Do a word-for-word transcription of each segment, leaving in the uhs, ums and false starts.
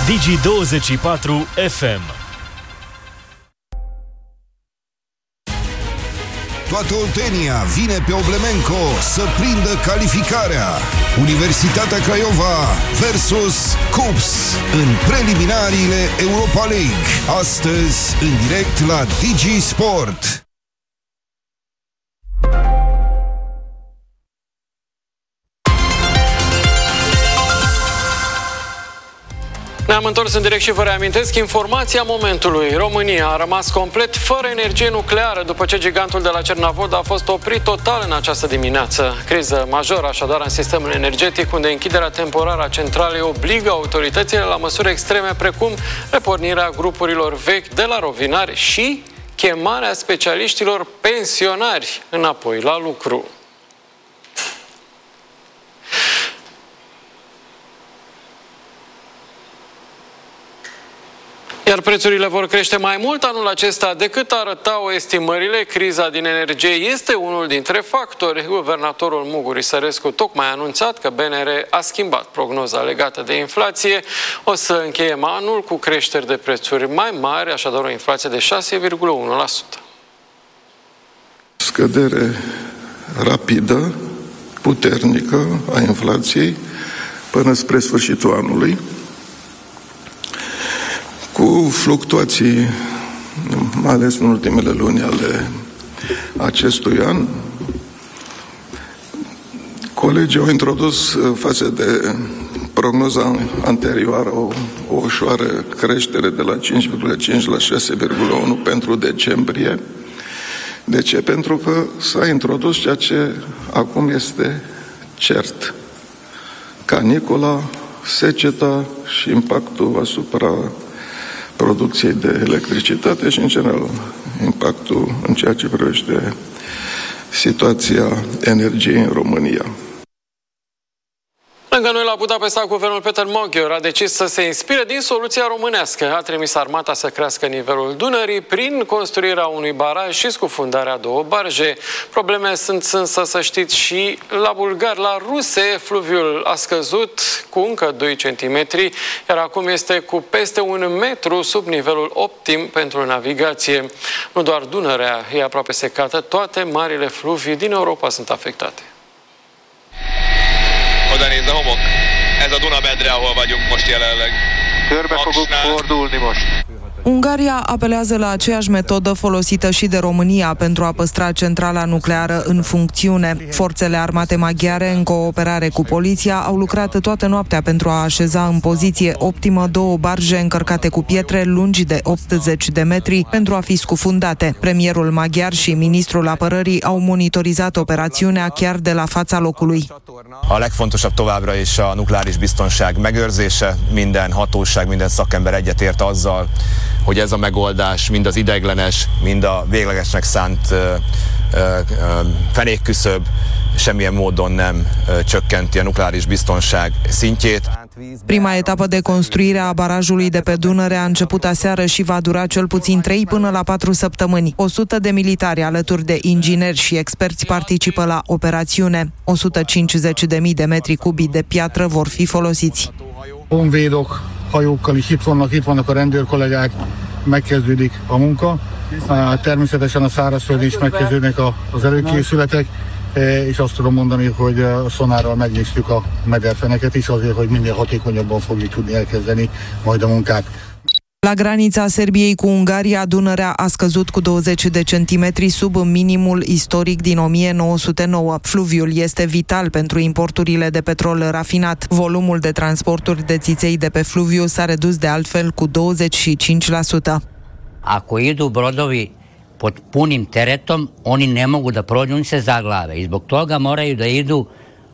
Digi douăzeci și patru F M. Toată Oltenia vine pe Oblemenco să prindă calificarea. Universitatea Craiova versus Cups în preliminariile Europa League. Astăzi, în direct la Digi Sport. Ne-am întors în direct și vă reamintesc informația momentului. România a rămas complet fără energie nucleară după ce gigantul de la Cernavod a fost oprit total în această dimineață. Criză majoră așadar în sistemul energetic, unde închiderea temporară a centralei obligă autoritățile la măsuri extreme precum repornirea grupurilor vechi de la rovinari și chemarea specialiștilor pensionari înapoi la lucru. Iar prețurile vor crește mai mult anul acesta decât arătau estimările. Criza din energie este unul dintre factori. Guvernatorul Mugur Isărescu tocmai a anunțat că B N R a schimbat prognoza legată de inflație. O să încheiem anul cu creșteri de prețuri mai mari, așadar o inflație de șase virgulă unu la sută. Scădere rapidă, puternică a inflației până spre sfârșitul anului, cu fluctuații, mai ales în ultimele luni ale acestui an. Colegii au introdus față de prognoza anterioară o, o ușoară creștere de la cinci virgulă cinci la șase virgulă unu pentru decembrie. De ce? Pentru că s-a introdus ceea ce acum este cert: canicula, seceta și impactul asupra producției de electricitate și, în general, impactul în ceea ce privește situația energiei în România. Lângă noi la Budapesta, guvernul Peter Moghior a decis să se inspire din soluția românească. A trimis armata să crească nivelul Dunării prin construirea unui baraj și scufundarea două barje. Probleme sunt însă, să știți, și la bulgari. La ruse, fluviul a scăzut cu încă doi centimetri, iar acum este cu peste un metru sub nivelul optim pentru navigație. Nu doar Dunărea e aproape secată, toate marile fluvii din Europa sunt afectate. Oda néz a homok. Ez a Duna-medre, ahol vagyunk most jelenleg. Körbe fogunk fordulni most. Ungaria apelează la aceeași metodă folosită și de România pentru a păstra centrala nucleară în funcțiune. Forțele armate maghiare, în cooperare cu poliția, au lucrat toată noaptea pentru a așeza în poziție optimă două barje încărcate cu pietre lungi de optzeci de metri pentru a fi scufundate. Premierul maghiar și ministrul apărării au monitorizat operațiunea chiar de la fața locului. A legfontosabb továbbra is a nukleáris biztonság megőrzése. Minden hatóság, minden szakember egyetért azzal, hogy ez a megoldás mind az ideiglenes, mind a véglegesnek szánt uh, uh, fenékküszöb semmilyen módon nem uh, csökkenti a nukleáris biztonság szintjét. Prima etapă de construire a barajului de pe Dunăre a început aseară și va dura cel puțin trei până la patru săptămâni. o sută de militari alături de ingineri și experți participă la operațiune. o sută cincizeci de mii de metri cubi de piatră vor fi folosiți. Honvédok, hajókkal is itt vannak, itt vannak a rendőrkollégák, megkezdődik a munka. Természetesen a szárazföldön is megkezdődnek az előkészületek, és azt tudom mondani, hogy a szonárral megnéztük a mederfeneket is azért, hogy minél hatékonyabban fogjuk tudni elkezdeni majd a munkát. La granița Serbiei cu Ungaria, Dunărea a scăzut cu douăzeci de centimetri sub minimul istoric din o mie nouă sute nouă. Fluviul este vital pentru importurile de petrol rafinat. Volumul de transporturi de țiței de pe fluviu s-a redus de altfel cu douăzeci și cinci la sută. Ako idu brodovi pod punim teretom, oni ne mogu da prođu, oni se zaglave. I zbog toga moraju da idu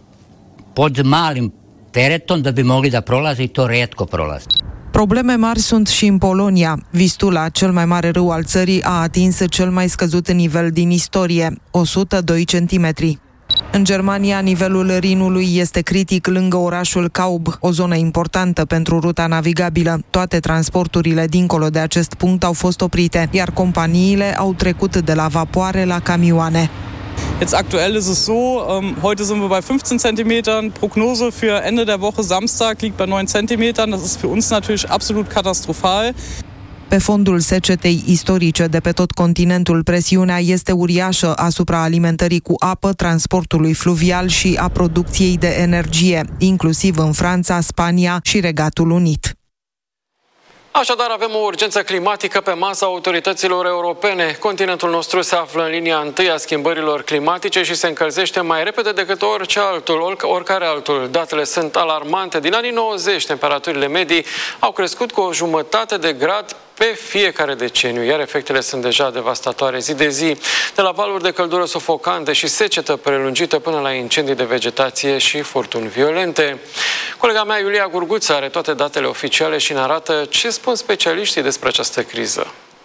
pod malim teretom da bi mogli da prolaze i to retko prolaze. Probleme mari sunt și în Polonia. Vistula, cel mai mare râu al țării, a atins cel mai scăzut nivel din istorie, o sută doi centimetri. În Germania, nivelul Rinului este critic lângă orașul Kaub, o zonă importantă pentru ruta navigabilă. Toate transporturile dincolo de acest punct au fost oprite, iar companiile au trecut de la vapoare la camioane. Jetzt aktuell ist es so, ähm, heute sind wir bei fünfzehn Zentimetern, Prognose für Ende der Woche Samstag liegt bei neun Zentimetern, das ist für uns natürlich absolut katastrophal. Pe fondul secetei istorice de pe tot continentul, presiunea este uriașă asupra alimentării cu apă, transportului fluvial și a producției de energie, inclusiv în Franța, Spania și Regatul Unit. Așadar, avem o urgență climatică pe masa autorităților europene. Continentul nostru se află în linia întâi a schimbărilor climatice și se încălzește mai repede decât orice altul, oricare altul. Datele sunt alarmante. Din anii nouăzeci, temperaturile medii au crescut cu o jumătate de grad pe fiecare deceniu, iar efectele sunt deja devastatoare zi de zi, de la valuri de căldură sufocante și secetă prelungită până la incendii de vegetație și furtuni violente. Colega mea, Iulia Gurguță, are toate datele oficiale și ne arată ce spun specialiștii despre această criză.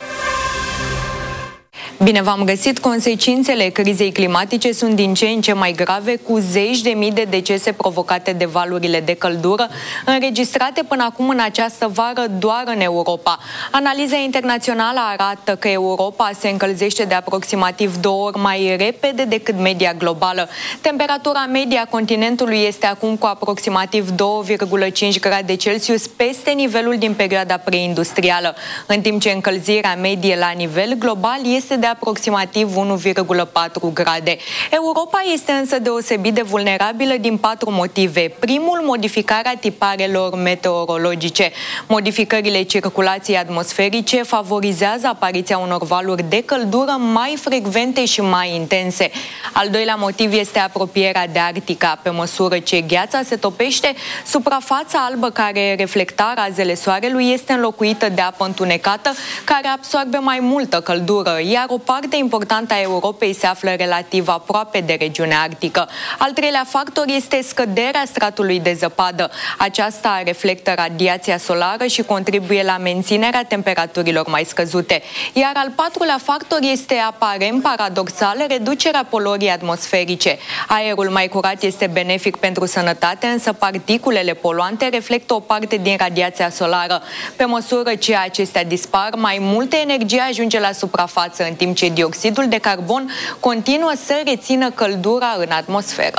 Bine v-am găsit! Consecințele crizei climatice sunt din ce în ce mai grave, cu zeci de mii de decese provocate de valurile de căldură, înregistrate până acum în această vară doar în Europa. Analiza internațională arată că Europa se încălzește de aproximativ două ori mai repede decât media globală. Temperatura medie a continentului este acum cu aproximativ doi virgulă cinci grade Celsius peste nivelul din perioada preindustrială, în timp ce încălzirea medie la nivel global este de aproximativ unu virgulă patru grade. Europa este însă deosebit de vulnerabilă din patru motive. Primul, modificarea tiparelor meteorologice. Modificările circulației atmosferice favorizează apariția unor valuri de căldură mai frecvente și mai intense. Al doilea motiv este apropierea de Arctica. Pe măsură ce gheața se topește, suprafața albă care reflecta razele soarelui este înlocuită de apă întunecată, care absorbe mai multă căldură, iar o parte importantă a Europei se află relativ aproape de regiunea arctică. Al treilea factor este scăderea stratului de zăpadă. Aceasta reflectă radiația solară și contribuie la menținerea temperaturilor mai scăzute. Iar al patrulea factor este aparent paradoxal reducerea poluării atmosferice. Aerul mai curat este benefic pentru sănătate, însă particulele poluante reflectă o parte din radiația solară. Pe măsură ce acestea dispar, mai multă energie ajunge la suprafață, în timp ce dioxidul de carbon continuă să rețină căldura în atmosferă.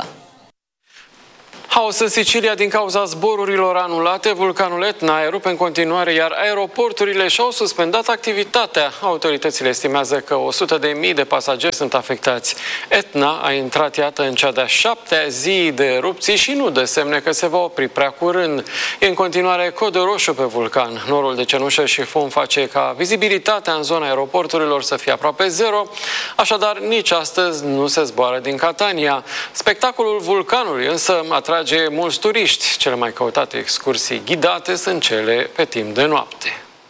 Haos în Sicilia din cauza zborurilor anulate. Vulcanul Etna erupe în continuare, iar aeroporturile și-au suspendat activitatea. Autoritățile estimează că o sută de mii de pasageri sunt afectați. Etna a intrat, iată, în cea de-a șaptea zi de erupții și nu dă semne că se va opri prea curând. E în continuare cod roșu pe vulcan. Norul de cenușă și fum face ca vizibilitatea în zona aeroporturilor să fie aproape zero. Așadar, nici astăzi nu se zboară din Catania. Spectacolul vulcanului însă atrage mulți turiști. Cele mai căutate excursii ghidate sunt cele pe timp de noapte.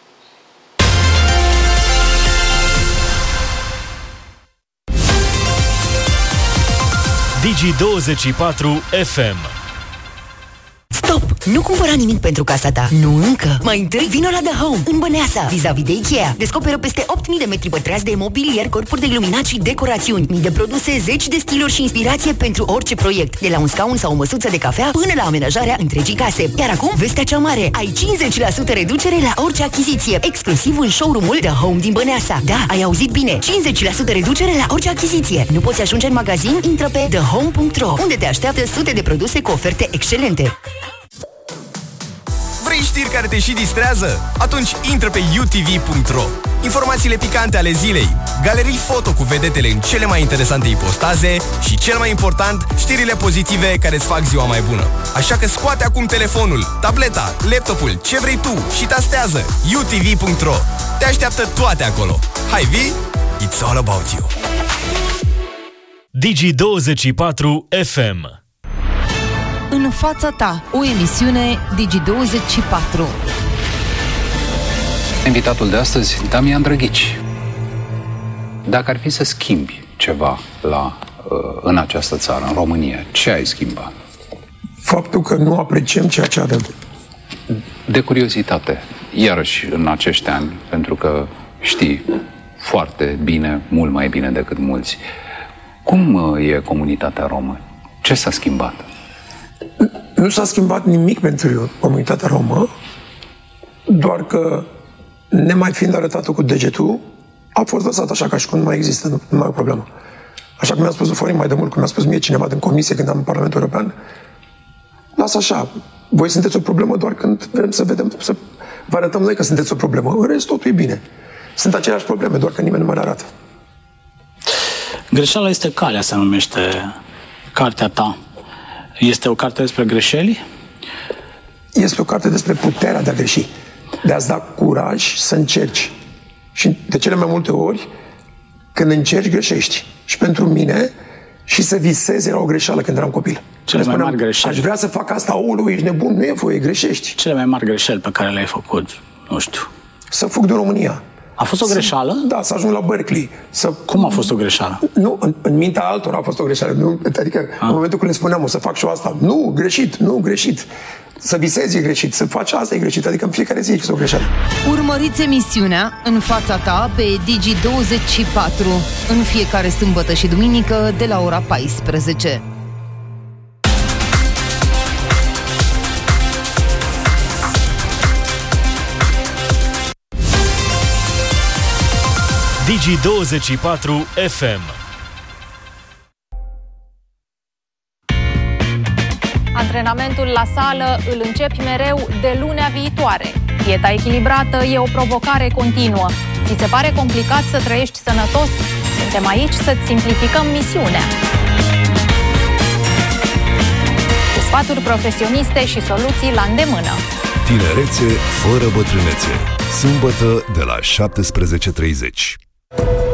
Digi douăzeci și patru F M. Stop! Nu cumpăra nimic pentru casa ta. Nu încă. Mai întâi vino la The Home, în Băneasa, vis-a-vis de Ikea. Descoperă peste opt mii de metri pătrați de mobilier, corpuri de iluminat și decorațiuni. Mii de produse, zeci de stiluri și inspirație pentru orice proiect. De la un scaun sau o măsuță de cafea până la amenajarea întregii case. Iar acum, vestea cea mare. Ai cincizeci la sută reducere la orice achiziție. Exclusiv în showroom-ul The Home din Băneasa. Da, ai auzit bine. cincizeci la sută reducere la orice achiziție. Nu poți ajunge în magazin? Intră pe the home punct ro, unde te așteaptă sute de produse cu oferte excelente. Vrei știri care te și distrează? Atunci intră pe u t v punct ro. Informațiile picante ale zilei, galerii foto cu vedetele în cele mai interesante ipostaze și, cel mai important, știrile pozitive care îți fac ziua mai bună. Așa că scoate acum telefonul, tableta, laptopul, ce vrei tu și tastează u t v punct ro. Te așteaptă toate acolo. Hai, vii? It's all about you. Digi douăzeci și patru F M. În fața ta, o emisiune Digi douăzeci și patru. Invitatul de astăzi, Damian Drăghici. Dacă ar fi să schimbi ceva la, în această țară, în România, ce ai schimbat? Faptul că nu apreciem ceea ce avem. De curiozitate, iarăși în acești ani, pentru că știi foarte bine, mult mai bine decât mulți, cum e comunitatea romă? Ce s-a schimbat? Nu s-a schimbat nimic pentru comunitatea romă, doar că, nemai fiind arătată cu degetul, a fost lăsat așa ca și cum nu mai există, nu, nu mai e o problemă. Așa cum mi-a spus Florin mai de mult, cum mi-a spus mie cineva din comisie când am în Parlamentul European, lasă așa, voi sunteți o problemă doar când vrem să vedem, să vă arătăm noi că sunteți o problemă. În rest, totul e bine. Sunt aceleași probleme, doar că nimeni nu mai le arată. Greșeala este calea, se numește cartea ta. Este o carte despre greșeli? Este o carte despre puterea de a greși. De a-ți da curaj să încerci. Și de cele mai multe ori, când încerci, greșești. Și pentru mine, și să visezi era o greșeală când eram copil. Cele mai mari greșeli. Aș vrea să fac asta, aoleu, ești nebun, nu e voie, greșești. Cele mai mari greșeli pe care le-ai făcut, nu știu. Să fug din România. A fost o greșeală? Să, da, să ajung la Berkeley. Să... Cum a fost o greșeală? Nu, în, în mintea altora a fost o greșeală. Nu, adică, a. în momentul când le spuneam, o să fac și eu asta, nu, greșit, nu, greșit. Să visezi e greșit, să faci asta e greșit. Adică în fiecare zi este o greșeală. Urmăriți emisiunea În fața ta pe Digi douăzeci și patru în fiecare sâmbătă și duminică de la ora paisprezece. Digi douăzeci și patru F M. Antrenamentul la sală îl începi mereu de lunea viitoare. Dieta echilibrată e o provocare continuă. Ți se pare complicat să trăiești sănătos? Suntem aici să-ți simplificăm misiunea. Cu sfaturi profesioniste și soluții la îndemână. Tinerețe fără bătrânețe. Sâmbătă de la șaptesprezece și treizeci.